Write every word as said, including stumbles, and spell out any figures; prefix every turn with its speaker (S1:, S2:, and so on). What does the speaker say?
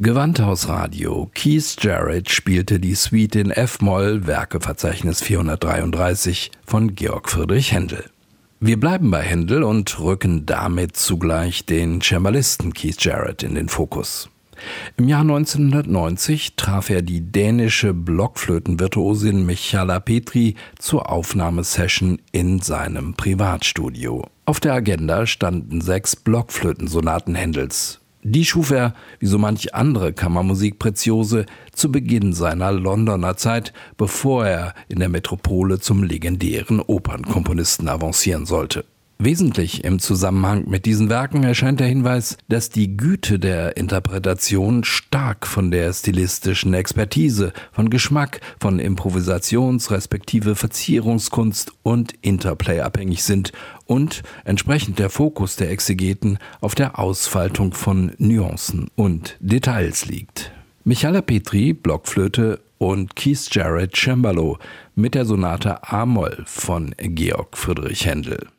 S1: Gewandhausradio. Keith Jarrett spielte die Suite in F-Moll, Werkeverzeichnis vierhundertdreiunddreißig von Georg Friedrich Händel. Wir bleiben bei Händel und rücken damit zugleich den Cembalisten Keith Jarrett in den Fokus. Im Jahr neunzehnhundertneunzig traf er die dänische Blockflötenvirtuosin Michala Petri zur Aufnahmesession in seinem Privatstudio. Auf der Agenda standen sechs Blockflötensonaten Händels. Die schuf er, wie so manch andere Kammermusikpreziose, zu Beginn seiner Londoner Zeit, bevor er in der Metropole zum legendären Opernkomponisten avancieren sollte. Wesentlich im Zusammenhang mit diesen Werken erscheint der Hinweis, dass die Güte der Interpretation stark von der stilistischen Expertise, von Geschmack, von Improvisations- respektive Verzierungskunst und Interplay abhängig sind und entsprechend der Fokus der Exegeten auf der Ausfaltung von Nuancen und Details liegt. Michala Petri, Blockflöte und Keith Jarrett, Cembalo mit der Sonate A-Moll von Georg Friedrich Händel.